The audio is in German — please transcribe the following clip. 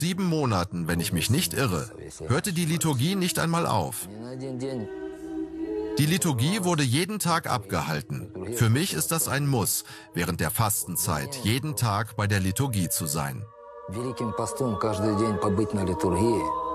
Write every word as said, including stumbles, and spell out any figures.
sieben Monaten, wenn ich mich nicht irre, hörte die Liturgie nicht einmal auf. Die Liturgie wurde jeden Tag abgehalten. Für mich ist das ein Muss, während der Fastenzeit jeden Tag bei der Liturgie zu sein. Великим постом каждый день побыть на литургии.